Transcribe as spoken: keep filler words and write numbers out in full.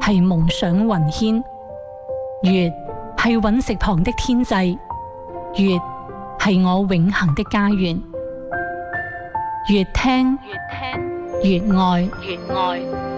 係夢想雲牽，月係隕石旁的天際，月係我永恆的家園。越聽越愛，越愛。